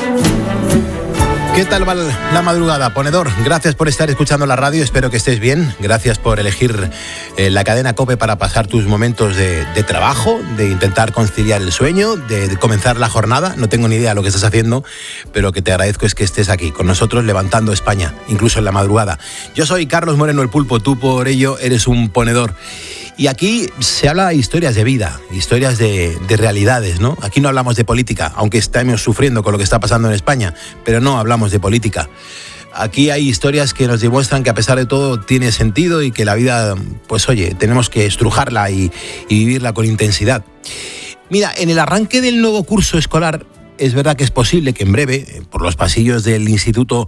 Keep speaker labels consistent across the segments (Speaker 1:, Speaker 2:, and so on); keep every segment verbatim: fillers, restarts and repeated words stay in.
Speaker 1: ¿Qué tal va la madrugada, ponedor? Gracias por estar escuchando la radio, espero que estés bien. Gracias por elegir eh, la cadena COPE para pasar tus momentos de, de trabajo, de intentar conciliar el sueño, de, de comenzar la jornada. No tengo ni idea de lo que estás haciendo, pero lo que te agradezco es que estés aquí con nosotros levantando España, incluso en la madrugada. Yo soy Carlos Moreno el Pulpo, tú por ello eres un ponedor. Y aquí se habla de historias de vida, historias de, de realidades, ¿no? Aquí no hablamos de política, aunque estamos sufriendo con lo que está pasando en España, pero no hablamos de política. Aquí hay historias que nos demuestran que a pesar de todo tiene sentido y que la vida, pues oye, tenemos que estrujarla y, y vivirla con intensidad. Mira, en el arranque del nuevo curso escolar, es verdad que es posible que en breve, por los pasillos del Instituto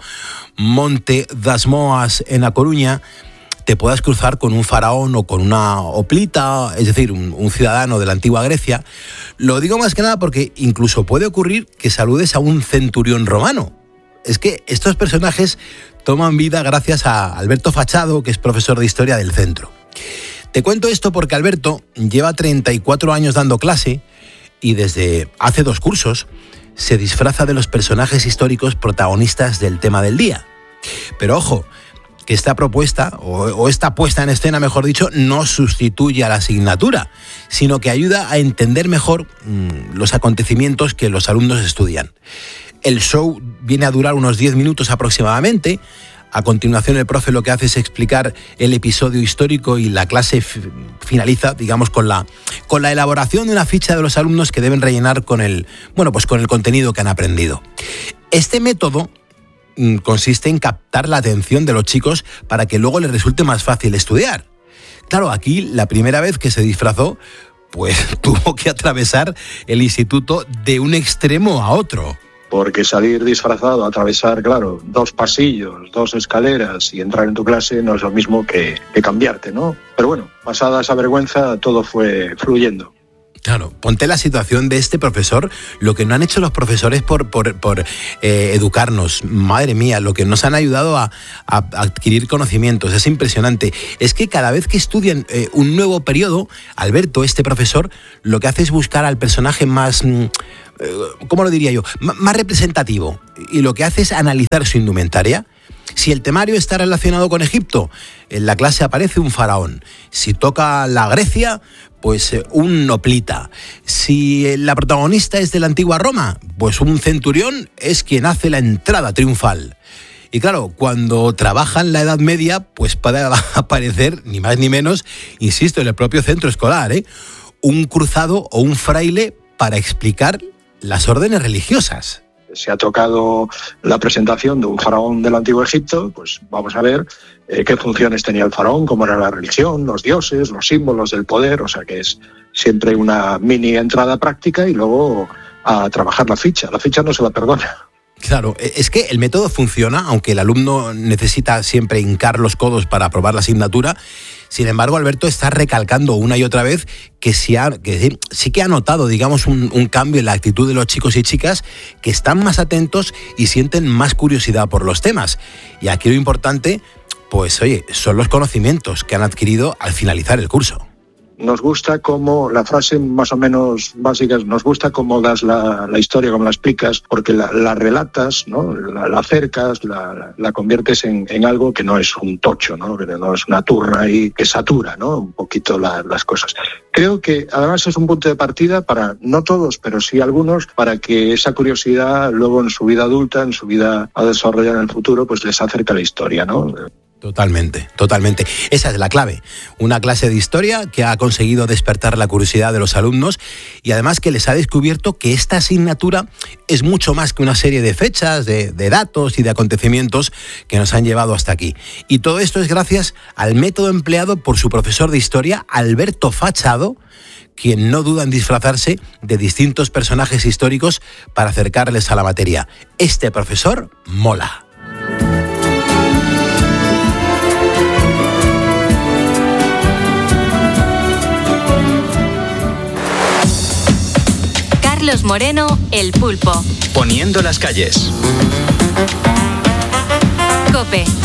Speaker 1: Monte das Moas en A Coruña, te puedas cruzar con un faraón o con una hoplita, es decir, un, un ciudadano de la antigua Grecia. Lo digo más que nada porque incluso puede ocurrir que saludes a un centurión romano. Es que estos personajes toman vida gracias a Alberto Fachado, que es profesor de historia del centro. Te cuento esto porque Alberto lleva treinta y cuatro años dando clase y desde hace dos cursos se disfraza de los personajes históricos protagonistas del tema del día. Pero ojo, que esta propuesta, o, o esta puesta en escena, mejor dicho, no sustituye a la asignatura, sino que ayuda a entender mejor mmm, los acontecimientos que los alumnos estudian. El show viene a durar unos diez minutos aproximadamente. A continuación, el profe lo que hace es explicar el episodio histórico y la clase f- finaliza, digamos, con la, con la elaboración de una ficha de los alumnos que deben rellenar con el, bueno, pues con el contenido que han aprendido. Este método consiste en captar la atención de los chicos para que luego les resulte más fácil estudiar. Claro, aquí la primera vez que se disfrazó, pues tuvo que atravesar el instituto de un extremo a otro.
Speaker 2: Porque salir disfrazado, atravesar, claro, dos pasillos, dos escaleras y entrar en tu clase no es lo mismo que, que cambiarte, ¿no? Pero bueno, pasada esa vergüenza, todo fue fluyendo.
Speaker 1: Claro, ponte la situación de este profesor, lo que no han hecho los profesores por, por, por eh, educarnos, madre mía, lo que nos han ayudado a, a adquirir conocimientos, es impresionante. Es que cada vez que estudian eh, un nuevo periodo, Alberto, este profesor, lo que hace es buscar al personaje más, eh, ¿cómo lo diría yo?, M- más representativo, y lo que hace es analizar su indumentaria. Si el temario está relacionado con Egipto, en la clase aparece un faraón. Si toca la Grecia, pues un hoplita. Si la protagonista es de la antigua Roma, pues un centurión es quien hace la entrada triunfal. Y claro, cuando trabajan la Edad Media, pues puede aparecer, ni más ni menos, insisto, en el propio centro escolar, ¿eh?, un cruzado o un fraile para explicar las órdenes religiosas.
Speaker 2: Se ha tocado la presentación de un faraón del Antiguo Egipto, pues vamos a ver eh, qué funciones tenía el faraón, cómo era la religión, los dioses, los símbolos del poder, o sea que es siempre una mini entrada práctica y luego a trabajar la ficha. La ficha no se la perdona.
Speaker 1: Claro, es que el método funciona, aunque el alumno necesita siempre hincar los codos para aprobar la asignatura. Sin embargo, Alberto está recalcando una y otra vez que sí, ha, que sí que ha notado, digamos, un, un cambio en la actitud de los chicos y chicas, que están más atentos y sienten más curiosidad por los temas. Y aquí lo importante, pues oye, son los conocimientos que han adquirido al finalizar el curso.
Speaker 2: Nos gusta cómo, la frase más o menos básica, nos gusta cómo das la, la historia, cómo la explicas, porque la, la relatas, ¿no?, la, la acercas, la, la, la conviertes en, en algo que no es un tocho, ¿no?, que no es una turra ahí que satura, ¿no?, un poquito la, las cosas. Creo que además es un punto de partida para, no todos, pero sí algunos, para que esa curiosidad luego en su vida adulta, en su vida a desarrollar en el futuro, pues les acerca la historia, ¿no?
Speaker 1: Totalmente, totalmente. Esa es la clave. Una clase de historia que ha conseguido despertar la curiosidad de los alumnos y además que les ha descubierto que esta asignatura es mucho más que una serie de fechas, de, de datos y de acontecimientos que nos han llevado hasta aquí. Y todo esto es gracias al método empleado por su profesor de historia, Alberto Fachado, quien no duda en disfrazarse de distintos personajes históricos para acercarles a la materia. Este profesor mola.
Speaker 3: Carlos Moreno, El Pulpo.
Speaker 4: Poniendo las calles.
Speaker 3: COPE.